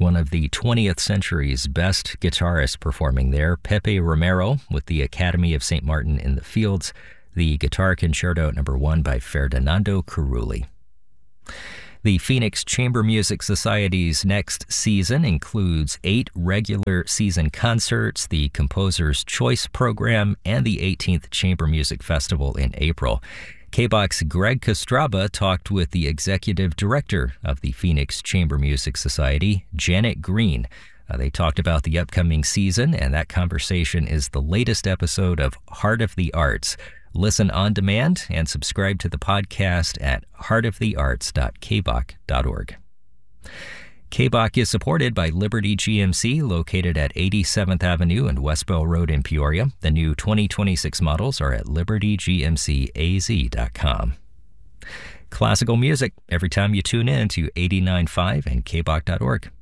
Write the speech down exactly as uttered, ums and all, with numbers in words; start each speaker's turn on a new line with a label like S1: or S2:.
S1: one of the twentieth century's best guitarists performing there, Pepe Romero with the Academy of Saint Martin in the Fields, the Guitar Concerto number one by Ferdinando Carulli. The Phoenix Chamber Music Society's next season includes eight regular season concerts, the Composer's Choice Program, and the eighteenth Chamber Music Festival in April. K B O C's Greg Kostraba talked with the executive director of the Phoenix Chamber Music Society, Janet Green. Uh, they talked about the upcoming season, and that conversation is the latest episode of Heart of the Arts. Listen on demand and subscribe to the podcast at heart of the arts dot k b o c dot org. K B O C is supported by Liberty G M C, located at eighty-seventh Avenue and Westbell Road in Peoria. The new twenty twenty-six models are at liberty g m c a z dot com. Classical music every time you tune in to eighty-nine point five and k b o c dot org.